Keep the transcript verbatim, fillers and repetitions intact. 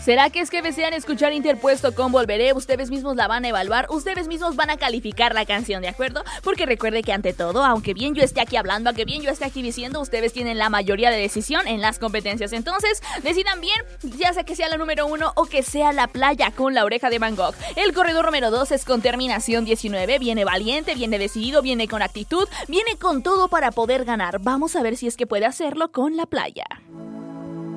¿Será que es que desean escuchar Interpuesto con Volveré? Ustedes mismos la van a evaluar, ustedes mismos van a calificar la canción, ¿de acuerdo? Porque recuerde que ante todo, aunque bien yo esté aquí hablando, aunque bien yo esté aquí diciendo, ustedes tienen la mayoría de decisión en las competencias. Entonces, decidan bien, ya sea que sea la número uno o que sea La Playa con La Oreja de Van Gogh. El corredor número dos es con terminación diecinueve, viene valiente, viene decidido, viene con actitud, viene con todo para poder ganar. Vamos a ver si es que puede hacerlo con La Playa.